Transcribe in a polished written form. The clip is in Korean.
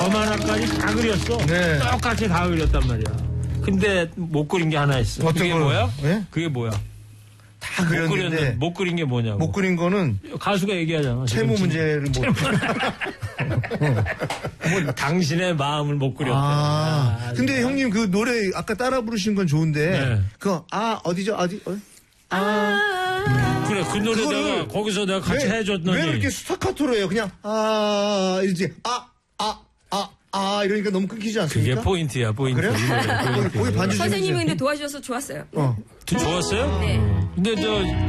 하나까지 다 그렸어. 네. 똑같이 다 그렸단 말이야. 근데 못 그린 게 하나 있어. 어떤 그게 걸? 뭐야? 네? 그게 뭐야? 다 그렸는데 못 그린 게 뭐냐고. 못 그린 거는 가수가 얘기하잖아. 채무 문제를 못. 뭐 당신의 마음을 못 그렸대. 근데 형님 그 노래 아까 따라 부르신 건 좋은데 네. 그거 어디죠? 그래 그 노래 그거를 내가 거기서 내가 같이 해줬더니 왜 이렇게 스타카토로 해요? 그냥 이제 이러니까 너무 끊기지 않습니까? 그게 포인트야 포인트. 그래요? 이 노래, 포인트. 거기 반주 좀 선생님이 해주세요. 근데 도와주셔서 좋았어요. 좋았어요? 네. 근데